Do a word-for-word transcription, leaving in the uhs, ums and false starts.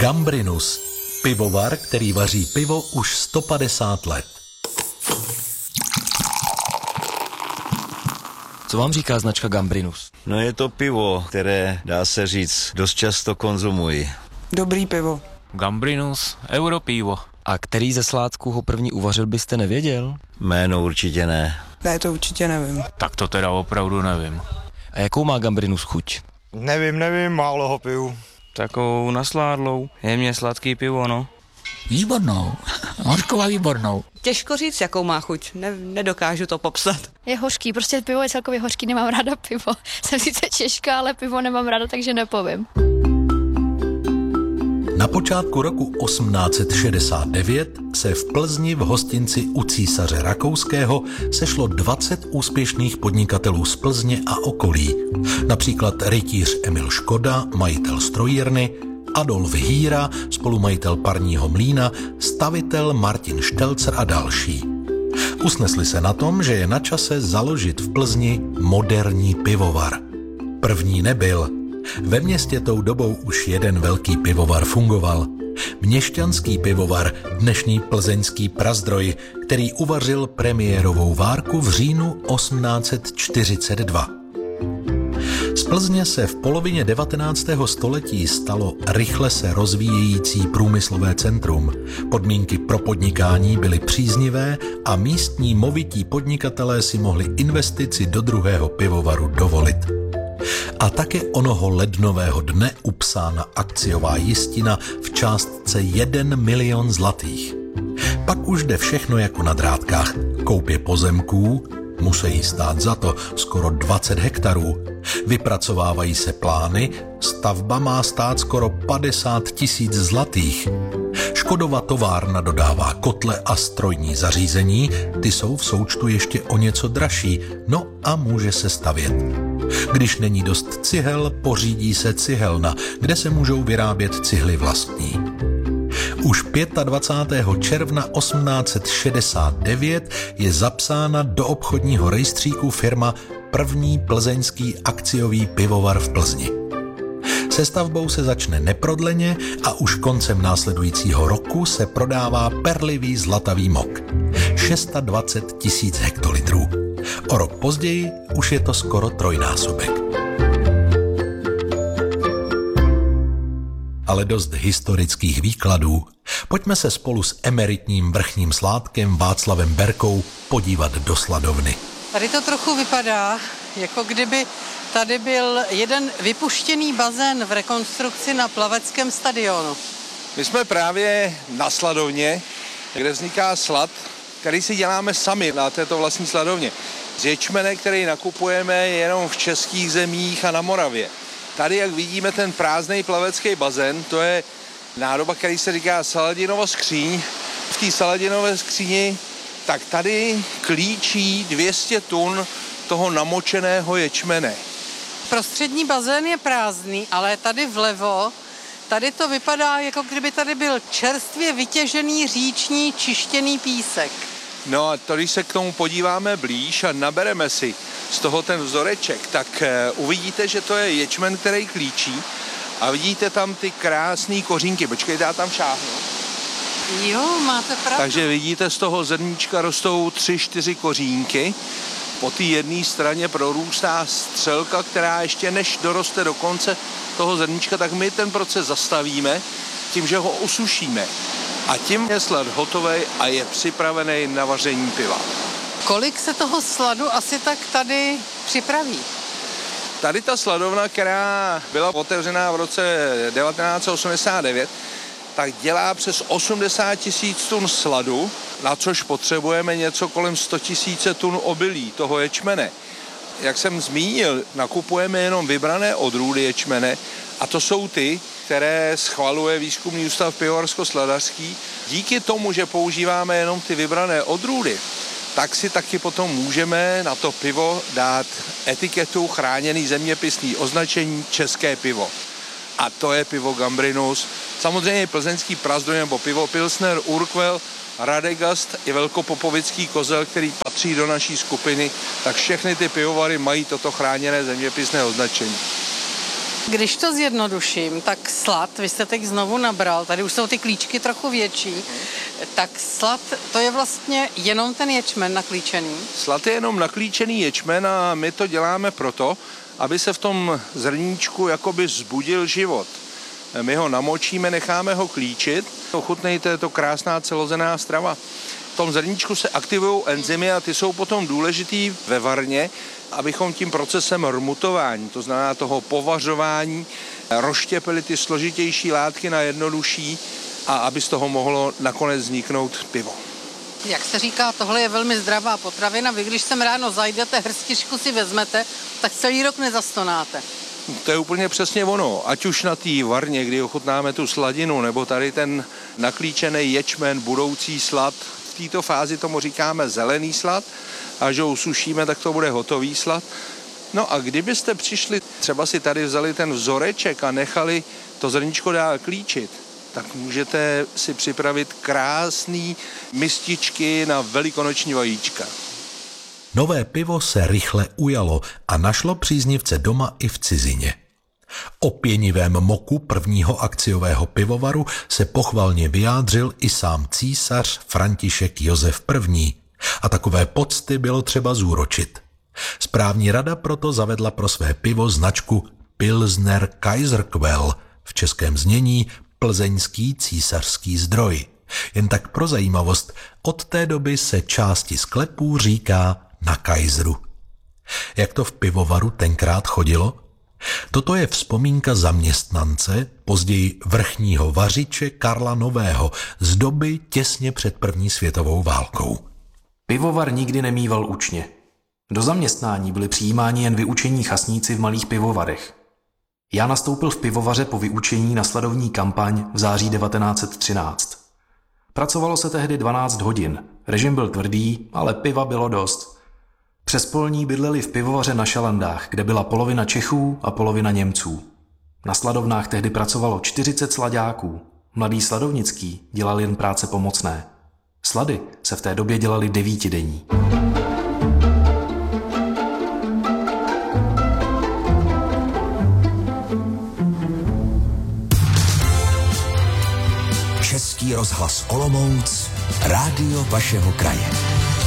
Gambrinus, pivovar, který vaří pivo už sto padesát let. Co vám říká značka Gambrinus? No je to pivo, které, dá se říct, dost často konzumuji. Dobrý pivo. Gambrinus, Europivo. A který ze sládků ho první uvařil, byste nevěděl? Jméno určitě ne. Ne, to určitě nevím. Tak to teda opravdu nevím. A jakou má Gambrinus chuť? Nevím, nevím, málo ho piju. Takovou nasládlou, jemně sladký pivo, no. Výbornou, hořková výbornou. Těžko říct, jakou má chuť, ne, nedokážu to popsat. Je hořký, prostě pivo je celkově hořký, nemám ráda pivo. Jsem sice Češka, ale pivo nemám ráda, takže nepovím. Na počátku roku osmnáct set šedesát devět se v Plzni v hostinci u císaře Rakouského sešlo dvacet úspěšných podnikatelů z Plzně a okolí. Například rytíř Emil Škoda, majitel strojírny, Adolf Hýra, spolumajitel parního mlýna, stavitel Martin Štelcer a další. Usnesli se na tom, že je na čase založit v Plzni moderní pivovar. První nebyl. Ve městě tou dobou už jeden velký pivovar fungoval. Měšťanský pivovar, dnešní plzeňský Prazdroj, který uvařil premiérovou várku v říjnu osmnáct set čtyřicet dva. Z Plzně se v polovině devatenáctého století stalo rychle se rozvíjející průmyslové centrum. Podmínky pro podnikání byly příznivé a místní movití podnikatelé si mohli investici do druhého pivovaru dovolit. A také onoho lednového dne upsána akciová jistina v částce jeden milion zlatých. Pak už jde všechno jako na drátkách. Koupě pozemků, musí stát za to skoro dvacet hektarů. Vypracovávají se plány, stavba má stát skoro padesát tisíc zlatých. Škodova továrna dodává kotle a strojní zařízení, ty jsou v součtu ještě o něco dražší, no a může se stavět. Když není dost cihel, pořídí se cihelna, kde se můžou vyrábět cihly vlastní. Už dvacátého pátého června osmnáct set šedesát devět je zapsána do obchodního rejstříku firma První plzeňský akciový pivovar v Plzni. Se stavbou se začne neprodleně a už koncem následujícího roku se prodává perlivý zlatavý mok. dvacet šest tisíc hektolitrů. O rok později už je to skoro trojnásobek. Ale dost historických výkladů. Pojďme se spolu s emeritním vrchním sládkem Václavem Berkou podívat do sladovny. Tady to trochu vypadá, jako kdyby tady byl jeden vypuštěný bazén v rekonstrukci na plaveckém stadionu. My jsme právě na sladovně, kde vzniká slad, který si děláme sami na této vlastní sladovně. Z ječmene, který nakupujeme jenom v českých zemích a na Moravě. Tady, jak vidíme, ten prázdný plavecký bazén, to je nádoba, který se říká Saladinova skříň. V té Saladinové skříni, tak tady klíčí dvě stě tun toho namočeného ječmene. Prostřední bazén je prázdný, ale tady vlevo, tady to vypadá, jako kdyby tady byl čerstvě vytěžený říční čištěný písek. No a to, když se k tomu podíváme blíž a nabereme si z toho ten vzoreček, tak uh, uvidíte, že to je ječmen, který klíčí a vidíte tam ty krásné kořínky. Počkejte, já tam šáhnu. Jo, máte pravdu. Takže vidíte, z toho zrníčka rostou tři, čtyři kořínky. Po té jedné straně prorůstá střelka, která ještě než doroste do konce toho zrníčka, tak my ten proces zastavíme tím, že ho usušíme. A tím je slad hotový a je připravený na vaření piva. Kolik se toho sladu asi tak tady připraví? Tady ta sladovna, která byla otevřená v roce devatenáct set osmdesát devět, tak dělá přes osmdesát tisíc tun sladu, na což potřebujeme něco kolem sto tisíc tun obilí, toho ječmene. Jak jsem zmínil, nakupujeme jenom vybrané odrůdy ječmene a to jsou ty, které schvaluje Výzkumný ústav pivovarsko-sladařský. Díky tomu, že používáme jenom ty vybrané odrůdy, tak si taky potom můžeme na to pivo dát etiketu chráněný zeměpisný označení české pivo. A to je pivo Gambrinus. Samozřejmě plzeňský Prazdroj nebo pivo Pilsner Urquell, Radegast i velkopopovický Kozel, který patří do naší skupiny, tak všechny ty pivovary mají toto chráněné zeměpisné označení. Když to zjednoduším, tak slad, vy jste teď znovu nabral, tady už jsou ty klíčky trochu větší, tak slad to je vlastně jenom ten ječmen naklíčený. Slad je jenom naklíčený ječmen a my to děláme proto, aby se v tom zrníčku jakoby zbudil život. My ho namočíme, necháme ho klíčit, ochutnejte, je to krásná celozenná strava. V tom zrníčku se aktivují enzymy a ty jsou potom důležitý ve varně, abychom tím procesem rmutování, to znamená toho povařování, rozštěpili ty složitější látky na jednodušší a aby z toho mohlo nakonec vzniknout pivo. Jak se říká, tohle je velmi zdravá potravina. Vy, když sem ráno zajdete, hrstičku si vezmete, tak celý rok nezastonáte. To je úplně přesně ono. Ať už na té varně, kdy ochutnáme tu sladinu, nebo tady ten naklíčený ječmen, budoucí slad. V této fázi tomu říkáme zelený slad, a že ho usušíme, tak to bude hotový slad. No a kdybyste přišli, třeba si tady vzali ten vzoreček a nechali to zrníčko dál klíčit, tak můžete si připravit krásný mističky na velikonoční vajíčka. Nové pivo se rychle ujalo a našlo příznivce doma i v cizině. O pěnivém moku prvního akciového pivovaru se pochvalně vyjádřil i sám císař František Josef I. A takové pocty bylo třeba zúročit. Správní rada proto zavedla pro své pivo značku Pilsner Kaiserquell, v českém znění plzeňský císařský zdroj. Jen tak pro zajímavost, od té doby se části sklepů říká na Kaiseru. Jak to v pivovaru tenkrát chodilo? Toto je vzpomínka zaměstnance, později vrchního vařiče Karla Nového z doby těsně před první světovou válkou. Pivovar nikdy nemýval učně. Do zaměstnání byli přijímáni jen vyučení chasníci v malých pivovarech. Já nastoupil v pivovaře po vyučení na sladovní kampaň v září devatenáct set třináct. Pracovalo se tehdy dvanáct hodin, režim byl tvrdý, ale piva bylo dost. Přes polní bydleli v pivovaře na Šalandách, kde byla polovina Čechů a polovina Němců. Na sladovnách tehdy pracovalo čtyřicet sladáků. Mladý Sladovnický dělal jen práce pomocné. Slady se v té době dělaly devítidenní. Český rozhlas Olomouc, rádio vašeho kraje.